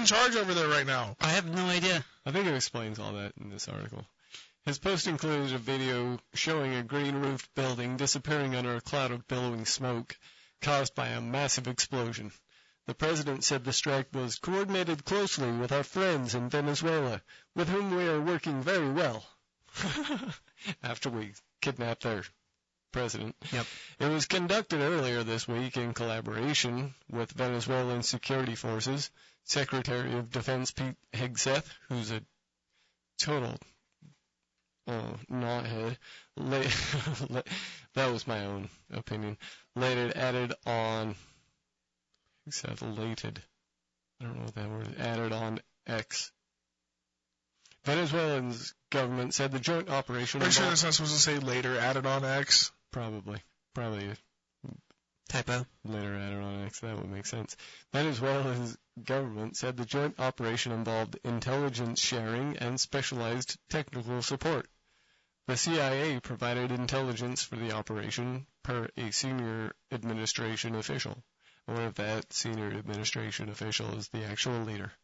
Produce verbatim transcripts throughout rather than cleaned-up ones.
in charge over there right now? I have no idea. I think it explains all that in this article. His post included a video showing a green-roofed building disappearing under a cloud of billowing smoke caused by a massive explosion. The president said the strike was coordinated closely with our friends in Venezuela, with whom we are working very well. After we kidnapped their president. Yep. It was conducted earlier this week in collaboration with Venezuelan security forces. Secretary of Defense Pete Hegseth, who's a total uh, knothead, la- that was my own opinion, later added on, Hegseth lated, I don't know what that word is, added on X. Venezuelan's government said the joint operation... Are you sure that's not supposed to say later added on X? Probably. Probably a typo. Later added on X, that would make sense. Venezuela's government said the joint operation involved intelligence sharing and specialized technical support. The C I A provided intelligence for the operation per a senior administration official. I wonder if that senior administration official is the actual leader.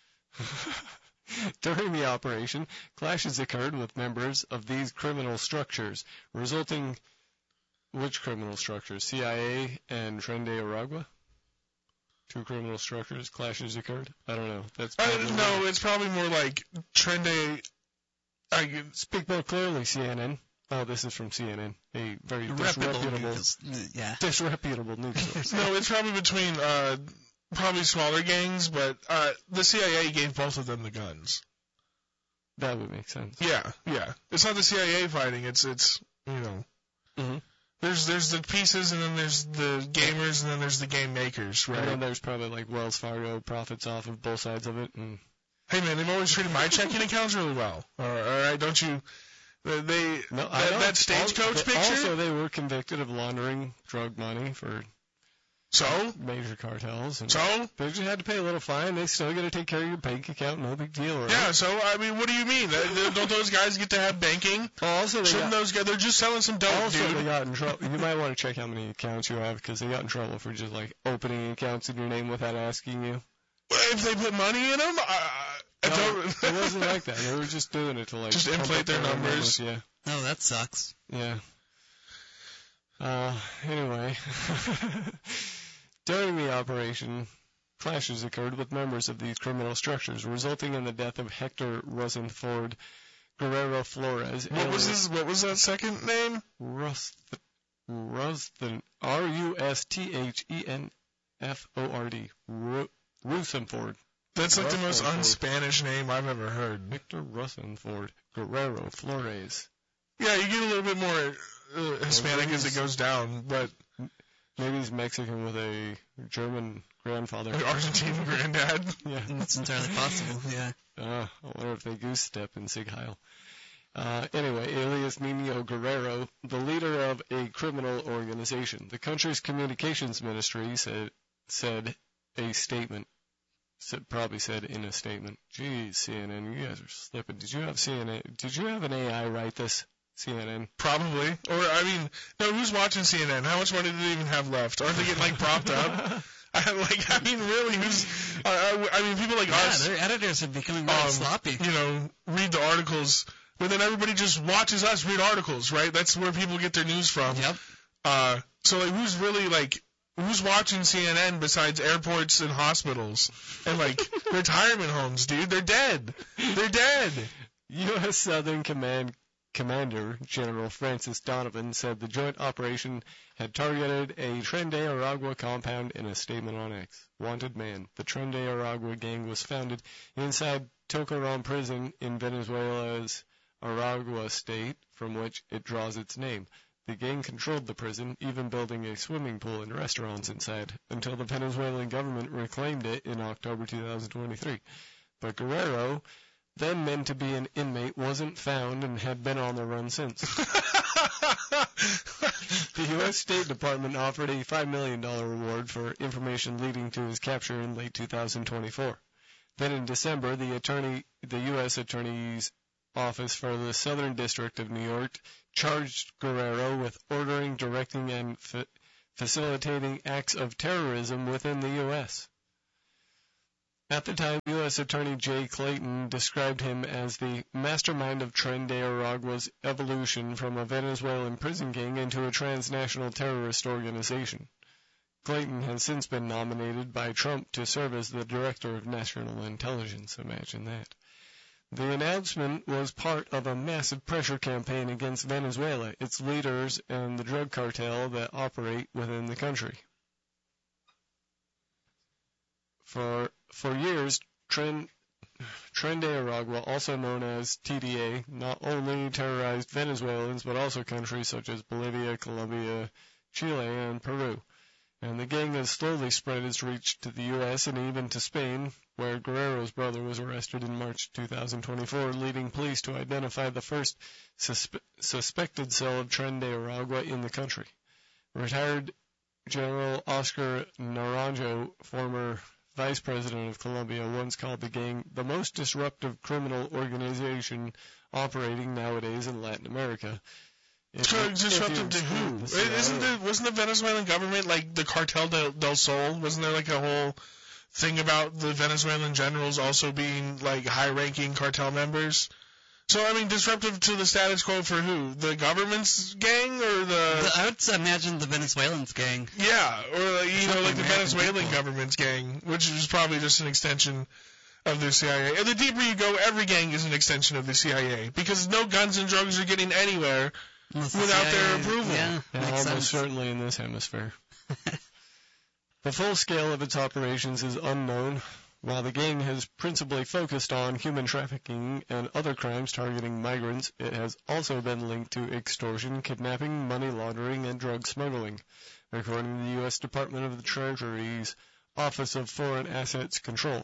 During the operation, clashes occurred with members of these criminal structures, resulting... Which criminal structures? C I A and Tren de Aragua? Two criminal structures, clashes occurred? I don't know. That's uh, No, it's probably more like Tren de... I, Speak more clearly, C N N. Oh, this is from C N N. A very disreputable, news, yeah. disreputable news source. No, it's probably between uh, probably smaller gangs, but uh, the C I A gave both of them the guns. That would make sense. Yeah, yeah. It's not the C I A fighting. It's, it's you know... Mm-hmm. There's there's the pieces, and then there's the gamers, and then there's the game makers, right? And then there's probably like Wells Fargo profits off of both sides of it. And hey man, they've always treated my checking accounts really well. All right, all right don't you? They no, that, that stagecoach also, picture. Also, they were convicted of laundering drug money for so major cartels. And so they just had to pay a little fine. They still got to take care of your bank account. No big deal, right? Yeah. So I mean, what do you mean? Don't those guys get to have banking? Oh, also, they shouldn't got, those guys? They're just selling some dope, also dude. they got in trouble. You might want to check how many accounts you have because they got in trouble for just like opening accounts in your name without asking you. If they put money in them, I, I no, don't. It wasn't like that. They were just doing it to like just inflate their numbers. numbers. Yeah. Oh, that sucks. Yeah. Uh. Anyway. During the operation, clashes occurred with members of these criminal structures, resulting in the death of Hector Rutherford Guerrero Flores. What was his? What was that second name? Rust, Rutherford, R U S T H E N F O R D. Rutherford. That's like the most un-Spanish name I've ever heard. Victor Rutherford Guerrero Flores. Yeah, you get a little bit more uh, Hispanic as it goes down, but. Maybe he's Mexican with a German grandfather. An Argentine granddad. Yeah. That's entirely possible, yeah. Uh, I wonder if they goose step in Sig Heil. Uh, anyway, alias Nino Guerrero, the leader of a criminal organization. The country's communications ministry said, said a statement. Said, probably said in a statement. Geez, C N N, you guys are slipping. Did you have C N N? Did you have an A I write this? C N N. Probably. Or, I mean, no, who's watching C N N? How much money do they even have left? Aren't they getting, like, propped up? I, like, I mean, really, who's, uh, I mean, people like yeah, us. Yeah, their editors are becoming really um, sloppy. You know, read the articles, but then everybody just watches us read articles, right? That's where people get their news from. Yep. Uh, so, like, who's really, like, who's watching C N N besides airports and hospitals? And, like, retirement homes, dude? They're dead. They're dead. U S Southern Command Commander General Francis Donovan said the joint operation had targeted a Tren de Aragua compound in a statement on X. Wanted man. The Tren de Aragua gang was founded inside Tocaron prison in Venezuela's Aragua state, from which it draws its name. The gang controlled the prison, even building a swimming pool and restaurants inside, until the Venezuelan government reclaimed it in October two thousand twenty-three. But Guerrero, then meant to be an inmate, wasn't found and had been on the run since. The U S State Department offered a five million dollars reward for information leading to his capture in late two thousand twenty-four. Then in December, the attorney, the U S Attorney's Office for the Southern District of New York charged Guerrero with ordering, directing, and fa- facilitating acts of terrorism within the U S At the time, U S. Attorney Jay Clayton described him as the mastermind of Tren de Aragua's evolution from a Venezuelan prison gang into a transnational terrorist organization. Clayton has since been nominated by Trump to serve as the Director of National Intelligence. Imagine that. The announcement was part of a massive pressure campaign against Venezuela, its leaders, and the drug cartel that operate within the country. For for years, Tren, Tren de Aragua, also known as T D A, not only terrorized Venezuelans but also countries such as Bolivia, Colombia, Chile, and Peru. And the gang has slowly spread its reach to the U S and even to Spain, where Guerrero's brother was arrested in March two thousand twenty-four, leading police to identify the first suspe- suspected cell of Tren de Aragua in the country. Retired General Oscar Naranjo, former vice president of Colombia, once called the gang the most disruptive criminal organization operating nowadays in Latin America. If So you- disruptive if you to who? exclude the C I A. Isn't there, wasn't the Venezuelan government like the Cartel del, del Sol? Wasn't there like a whole thing about the Venezuelan generals also being like high-ranking cartel members? So I mean, disruptive to the status quo for who? The government's gang or the? The- I would imagine the Venezuelans gang. Yeah, or like, you know, like the American Venezuelan people. government's gang, which is probably just an extension of the C I A. And the deeper you go, every gang is an extension of the C I A because no guns and drugs are getting anywhere Unless the without C I A their approval. Yeah, Yeah, makes almost sense. certainly in this hemisphere. The full scale of its operations is unknown. While the gang has principally focused on human trafficking and other crimes targeting migrants, it has also been linked to extortion, kidnapping, money laundering, and drug smuggling, according to the U S. Department of the Treasury's Office of Foreign Assets Control.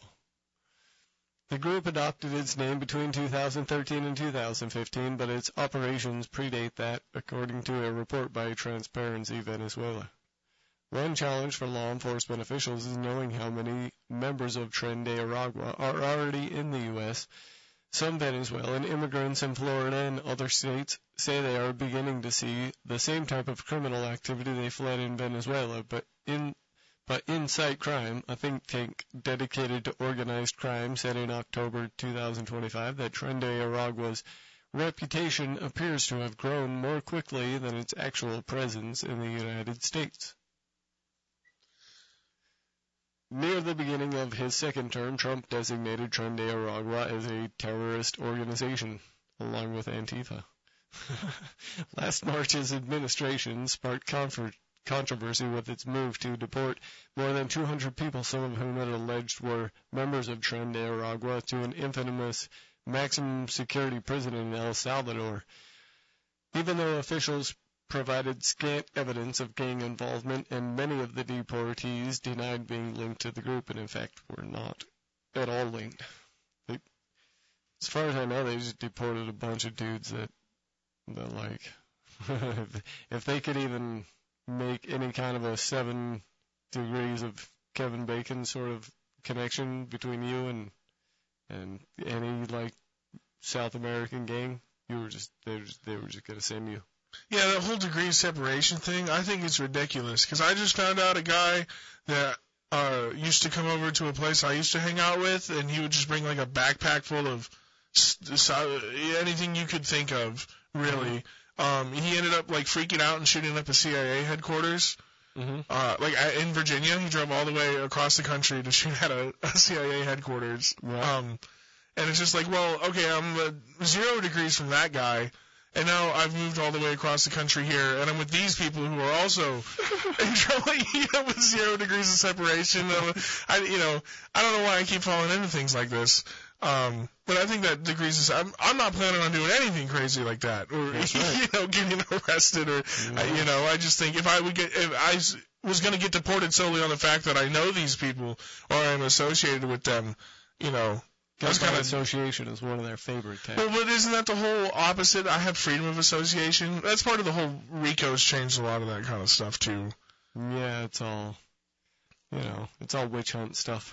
The group adopted its name between two thousand thirteen and two thousand fifteen, but its operations predate that, according to a report by Transparency Venezuela. One challenge for law enforcement officials is knowing how many members of Tren de Aragua are already in the U S. Some Venezuelan immigrants in Florida and other states say they are beginning to see the same type of criminal activity they fled in Venezuela, but in but Insight Crime, a think tank dedicated to organized crime, said in October two thousand twenty-five that Tren de Aragua's reputation appears to have grown more quickly than its actual presence in the United States. Near the beginning of his second term, Trump designated Tren de Aragua as a terrorist organization, along with Antifa. Last March, his administration sparked confer- controversy with its move to deport more than two hundred people, some of whom it alleged were members of Tren de Aragua, to an infamous maximum security prison in El Salvador. Even though officials provided scant evidence of gang involvement, and many of the deportees denied being linked to the group, and in fact were not at all linked. They, as far as I know, they just deported a bunch of dudes that, that like, if they could even make any kind of a seven degrees of Kevin Bacon sort of connection between you and and any like South American gang, you were just they were just, they were just gonna send you. Yeah, that whole degree of separation thing, I think it's ridiculous. Because I just found out a guy that uh, used to come over to a place I used to hang out with, and he would just bring like a backpack full of st- so- anything you could think of, really. Um, he ended up like freaking out and shooting up a C I A headquarters. Mm-hmm. Uh, like I- in Virginia, he drove all the way across the country to shoot at a, a C I A headquarters. Right. Um, and it's just like, well, okay, I'm uh, zero degrees from that guy. And now I've moved all the way across the country here, and I'm with these people who are also in trouble, you know, with zero degrees of separation. Um, I, you know, I don't know why I keep falling into things like this. Um, but I think that degrees of, I'm, I'm not planning on doing anything crazy like that, or That's right. you know, getting arrested, or Yeah. I, you know, I just think if I would get, if I s- was going to get deported solely on the fact that I know these people or I'm associated with them, you know. That's Guilt by kind of association is one of their favorite well, tactics. but isn't that the whole opposite? I have freedom of association. That's part of the whole RICO's changed a lot of that kind of stuff too. Yeah, it's all, you know, it's all witch hunt stuff.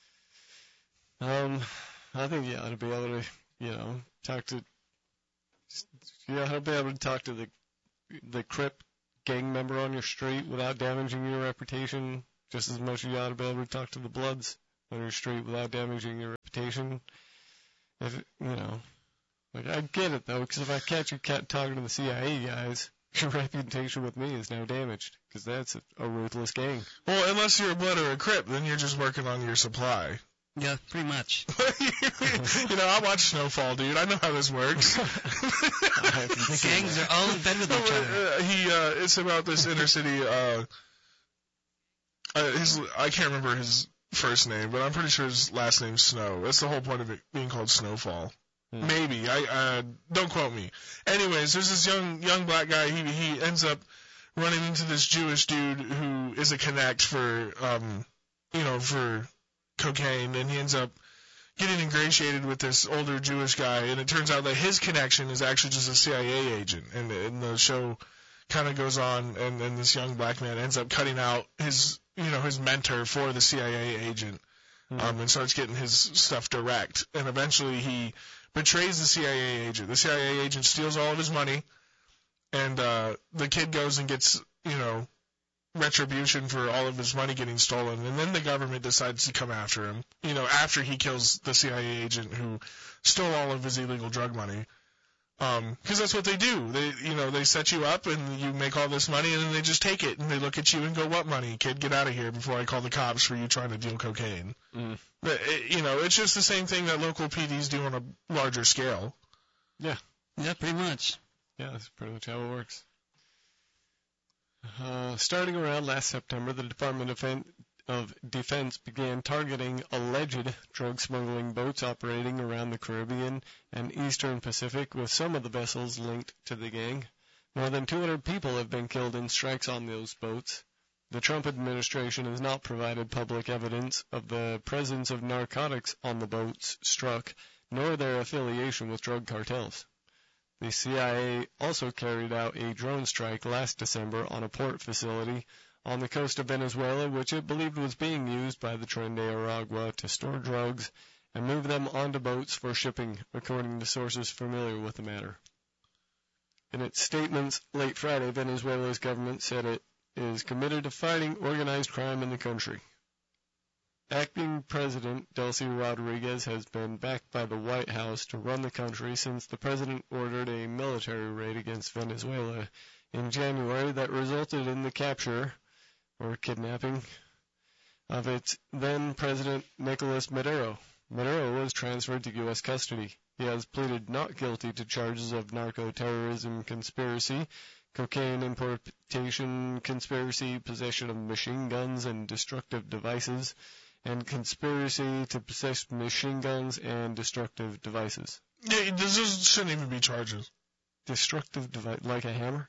Um, I think you ought to be able to, you know, talk to, you ought to be able to talk to the, the Crip gang member on your street without damaging your reputation just as much as you ought to be able to talk to the Bloods on your street without damaging your reputation. If it, you know, like I get it though, because if I catch you cat talking to the C I A guys, your reputation with me is now damaged, because that's a, a ruthless gang. Well, unless you're a Blood or a Crip, then you're just working on your supply. Yeah, pretty much. You know, I watch Snowfall, dude. I know how this works. The gangs are all in bed with each other. Uh, he, uh, it's about this inner city, uh, uh, his, I can't remember his first name, but I'm pretty sure his last name's Snow. That's the whole point of it being called Snowfall. Hmm. Maybe. I, uh, don't quote me. Anyways, there's this young, young black guy. He, he ends up running into this Jewish dude who is a connect for, um, you know, for cocaine, and he ends up getting ingratiated with this older Jewish guy, and it turns out that his connection is actually just a C I A agent, and, and the show kind of goes on, and, and this young black man ends up cutting out his, you know, his mentor for the C I A agent, mm-hmm. um, and starts getting his stuff direct, and eventually he betrays the C I A agent. The C I A agent steals all of his money, and uh, the kid goes and gets, you know, retribution for all of his money getting stolen, and then the government decides to come after him, you know, after he kills the C I A agent who stole all of his illegal drug money. Um, 'cause that's what they do. They, you know, they set you up and you make all this money, and then they just take it, and they look at you and go, what money, kid? Get out of here before I call the cops for you trying to deal cocaine. Mm. But, it, you know, it's just the same thing that local P Ds do on a larger scale. Yeah. Yeah, pretty much. Yeah, that's pretty much how it works. Uh, starting around last September, the Department of Defense, of Defense began targeting alleged drug smuggling boats operating around the Caribbean and Eastern Pacific, with some of the vessels linked to the gang. More than two hundred people have been killed in strikes on those boats. The Trump administration has not provided public evidence of the presence of narcotics on the boats struck, nor their affiliation with drug cartels. The C I A also carried out a drone strike last December on a port facility on the coast of Venezuela, which it believed was being used by the Tren de Aragua to store drugs and move them onto boats for shipping, according to sources familiar with the matter. In its statements late Friday, Venezuela's government said it is committed to fighting organized crime in the country. Acting President Delcy Rodriguez has been backed by the White House to run the country since the president ordered a military raid against Venezuela in January that resulted in the capture, or kidnapping, of its then-President Nicolas Maduro. Maduro was transferred to U S custody. He has pleaded not guilty to charges of narco-terrorism conspiracy, cocaine importation conspiracy, possession of machine guns and destructive devices, and conspiracy to possess machine guns and destructive devices. Yeah, those shouldn't even be charges. Destructive device, like a hammer?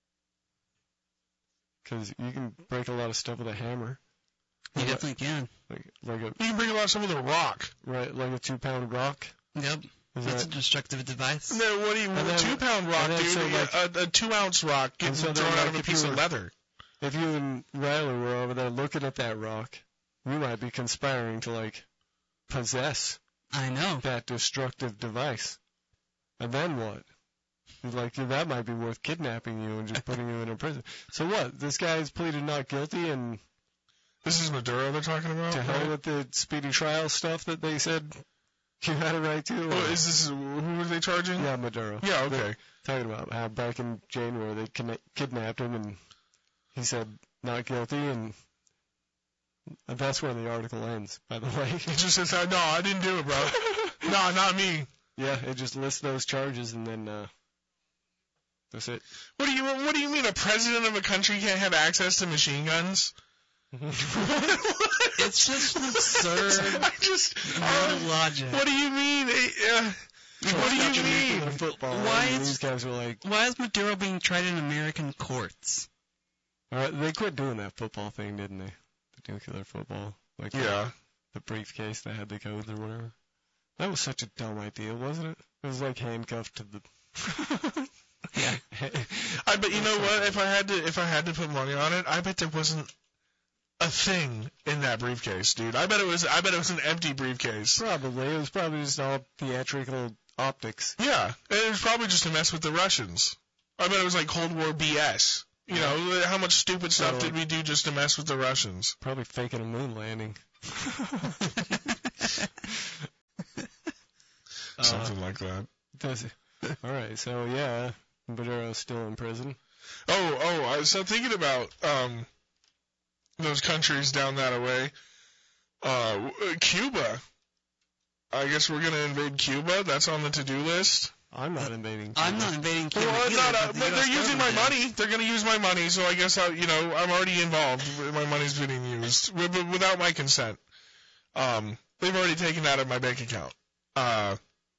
Because you can break a lot of stuff with a hammer. You like, definitely can. Like, like a, you can break a lot of stuff with a rock. Right, like a two-pound rock? Yep. Is That's that, a destructive device. No, what do you, with a two-pound rock, dude, so like, a, a two-ounce rock gets so thrown like out of a piece were, of leather. If you and Riley were over there looking at that rock, we might be conspiring to, like, possess I know. that destructive device. And then what? Like, that might be worth kidnapping you and just putting you in a prison. So what? This guy's pleaded not guilty and... This is Maduro they're talking about? To hell with the speedy trial stuff that they said you had a right to? Oh, is this... Who are they charging? Yeah, Maduro. Yeah, okay. They're talking about how back in January they kidna- kidnapped him and he said not guilty, and... That's where the article ends, by the way. It just says, no, I didn't do it, bro. No, not me. Yeah, it just lists those charges, and then, uh, that's it. What do you, what do you mean a president of a country can't have access to machine guns? It's just absurd. I just, no uh, logic. What do you mean? Uh, what do you mean? Football, why is, these guys were like, why is Maduro being tried in American courts? Alright, they quit doing that football thing, didn't they? Nuclear football, like yeah, the, the briefcase that had the codes or whatever. That was such a dumb idea, wasn't it? It was like handcuffed to the. Yeah. I bet you know what? If I had to, if I had to put money on it, I bet there wasn't a thing in that briefcase, dude. I bet it was. I bet it was an empty briefcase. Probably. It was probably just all theatrical optics. Yeah, it was probably just to mess with the Russians. I bet it was like Cold War B S. You know, how much stupid stuff did we do just to mess with the Russians? Probably faking a moon landing. Something uh, like that. Does it? All right, so yeah, Maduro's still in prison. Oh, oh, I was thinking about um, those countries down that away. Uh, Cuba. I guess we're going to invade Cuba. That's on the to-do list. I'm not invading Cuba. I'm not invading Cuba. Well, either, not, uh, but, the but they're using my did. money. They're going to use my money, so I guess I, you know, I'm already involved. My money's being used without my consent. Um, they've already taken that out of my bank account. Uh,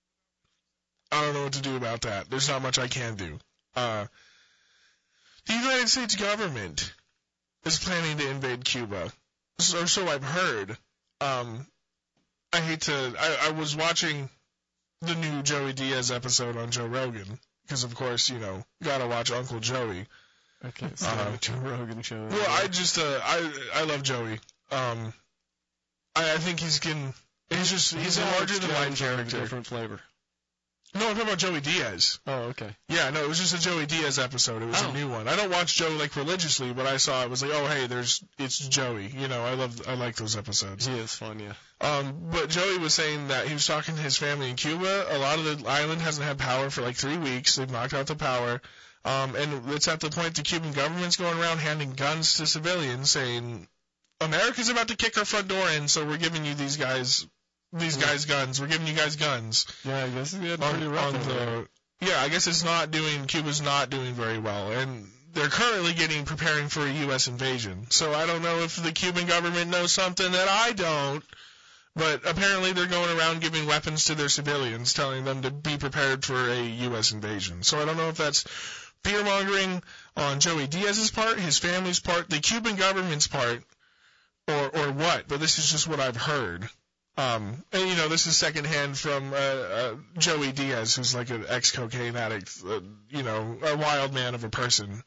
I don't know what to do about that. There's not much I can do. Uh, the United States government is planning to invade Cuba, so so I've heard. Um, I hate to. I, I was watching the new Joey Diaz episode on Joe Rogan because, of course, you know, gotta watch Uncle Joey. Okay, so uh, Joe Rogan show. Well, I just uh, I I love Joey. Um, I, I think he's getting. He's just he's, he's a larger than life character. Different flavor. No, I'm talking about Joey Diaz. Oh, okay. Yeah, no, it was just a Joey Diaz episode. It was oh. a new one. I don't watch Joe like religiously, but I saw it was like, oh hey, there's it's Joey. You know, I love I like those episodes. He is fun, yeah. Um, but Joey was saying that he was talking to his family in Cuba. A lot of the island hasn't had power for like three weeks. They've knocked out the power. Um, and it's at the point the Cuban government's going around handing guns to civilians, saying America's about to kick our front door in, so we're giving you these guys. These yeah. guys guns. We're giving you guys guns. Yeah, I guess it's getting on, pretty rough on the, Yeah, I guess it's not doing, Cuba's not doing very well. And they're currently getting, preparing for a U S invasion. So I don't know if the Cuban government knows something that I don't, but apparently they're going around giving weapons to their civilians, telling them to be prepared for a U S invasion. So I don't know if that's fear-mongering on Joey Diaz's part, his family's part, the Cuban government's part, or, or what, but this is just what I've heard. Um, and you know, this is secondhand from uh, uh, Joey Diaz, who's like an ex-cocaine addict, uh, you know, a wild man of a person.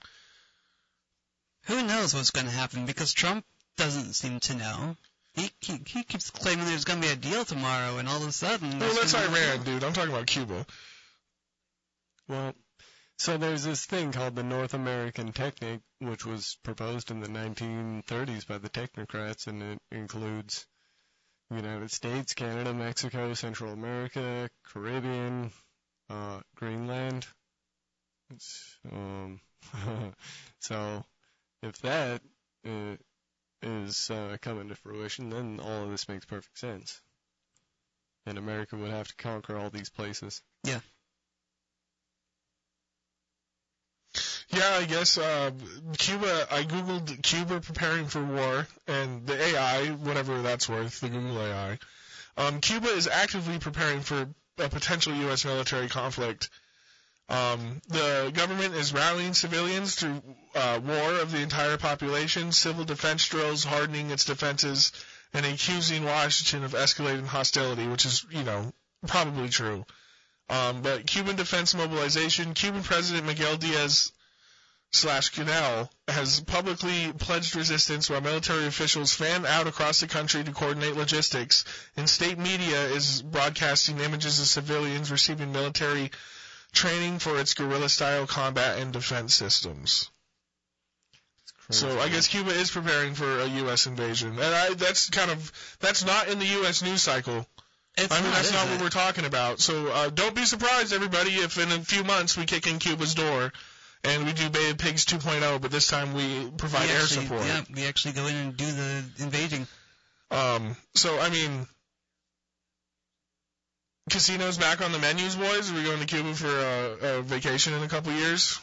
Who knows what's going to happen? Because Trump doesn't seem to know. He he, he keeps claiming there's going to be a deal tomorrow, and all of a sudden... Well, that's Iran, dude. I'm talking about Cuba. Well, so there's this thing called the North American Technique, which was proposed in the nineteen thirties by the technocrats, and it includes... United States, Canada, Mexico, Central America, Caribbean, uh, Greenland. It's, um, so if that uh, is uh, coming to fruition, then all of this makes perfect sense. And America would have to conquer all these places. Yeah. Yeah, I guess uh, Cuba, I Googled Cuba preparing for war, and the A I, whatever that's worth, the Google A I, um, Cuba is actively preparing for a potential U S military conflict. Um, the government is rallying civilians through uh, war of the entire population, civil defense drills, hardening its defenses, and accusing Washington of escalating hostility, which is, you know, probably true. Um, but Cuban defense mobilization, Cuban President Miguel Diaz slash Canel has publicly pledged resistance while military officials fan out across the country to coordinate logistics, and state media is broadcasting images of civilians receiving military training for its guerrilla-style combat and defense systems. So I guess Cuba is preparing for a U S invasion, and I, that's kind of that's not in the U S news cycle. It's I mean, not, that's not it? what we're talking about. So uh, don't be surprised, everybody, if in a few months we kick in Cuba's door and we do Bay of Pigs two point oh, but this time we provide we air actually, support. Yeah, we actually go in and do the invading. Um, so, I mean, casinos back on the menus, boys? Are we going to Cuba for a, a vacation in a couple years?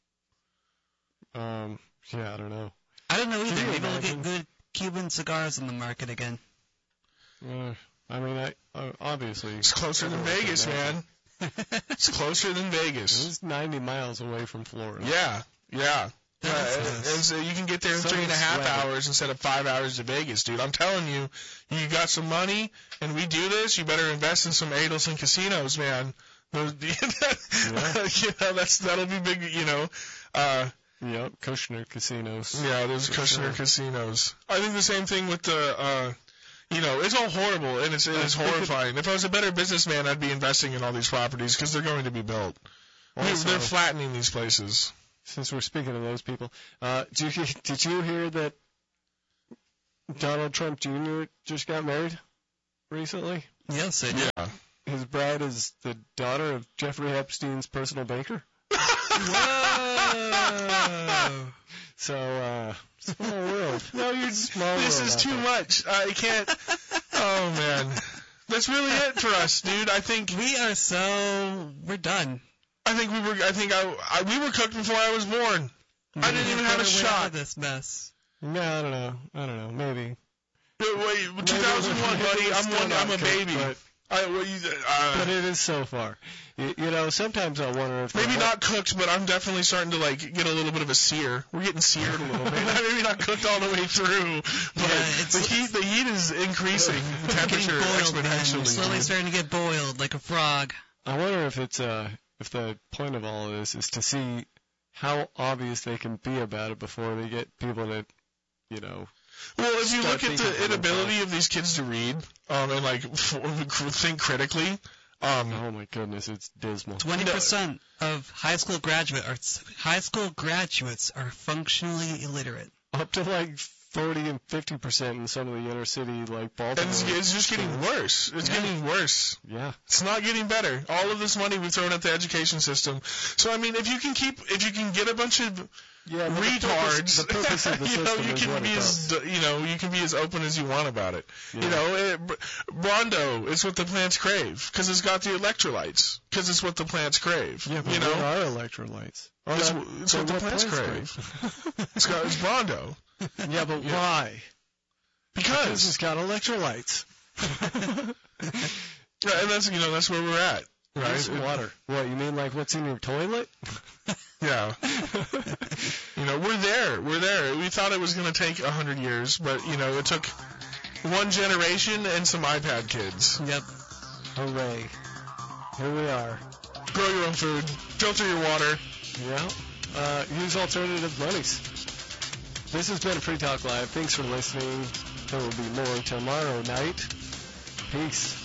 Um, yeah, I don't know. I don't know either. Maybe we'll get good Cuban cigars on the market again. Uh, I mean, I uh, obviously... It's closer than Vegas, man. It's closer than Vegas. It's ninety miles away from Florida. Yeah, yeah. Uh, nice. and so you can get there in So three and a half sweaty. hours instead of five hours to Vegas, dude. I'm telling you, you got some money and we do this, you better invest in some Adelson casinos, man. Those, Yeah. you know, that's that'll be big, you know. Uh, Yep, Kushner casinos. yeah, those For Kushner sure. casinos. I think the same thing with the, uh, you know, it's all horrible and it's, it's horrifying. If I was a better businessman, I'd be investing in all these properties because they're going to be built. They're, Also, they're flattening these places. since we're speaking of those people, uh, did you, did you hear that Donald Trump Junior just got married? recently? Yes, I did. Yeah. His bride is the daughter of Jeffrey Epstein's personal banker. Whoa! So, uh, small world. No, you're small This world is out too there. much. I can't. Oh, man. That's really it for us, dude. I think We are so we're done. I think we were. I think I, I we were cooked before I was born. I didn't even have a We're way out shot. of this mess. No, I don't know. I don't know. Maybe. Uh, Wait, two thousand one, Maybe buddy. we're I'm still one. not I'm a cooked, baby. But, I, well, you, uh, but it is so far. You, you know, sometimes I wonder if... maybe they're- not cooked, but I'm definitely starting to like get a little bit of a sear. We're getting seared a little bit. Maybe not cooked all the way through, but Yeah, it's- the heat. The heat is increasing. The Getting temperature boiled, man. exponentially. We're slowly starting to get boiled like a frog. I wonder if it's uh if the point of all of this is to see how obvious they can be about it before they get people to, you know... Well, if you Start look at thinking the for inability themselves. of these kids to read um, and like f- think critically, um, Oh my goodness, it's dismal. Twenty percent of high school graduate are high school graduates are functionally illiterate. Up to like forty and fifty percent in some of the inner city, like Baltimore. and it's, it's just getting worse. It's Yeah. getting worse. Yeah. It's not getting better. All of this money we've thrown at the education system. So I mean, if you can keep, if you can get a bunch of Yeah, but retards, The purpose, the purpose of the you know, system you is can what be it as does. you know, you can be as open as you want about it. Yeah. You know, it, Brondo is what the plants crave because it's got the electrolytes. Because it's what the plants crave. Yeah, but you know, what are electrolytes? Oh, it's, that- it's so what the plants crave. it's got it's Brondo Yeah, but why? Because because it's got electrolytes. yeah, and that's you know that's where we're at, right? It's water. What, you mean like what's in your toilet? Yeah. You know, we're there. We're there. We thought it was going to take a hundred years, but you know, it took one generation and some iPad kids. Yep. Hooray. Here we are. Grow your own food. Filter your water. Yeah. Uh, use alternative monies. This has been Free Talk Live. Thanks for listening. There will be more tomorrow night. Peace.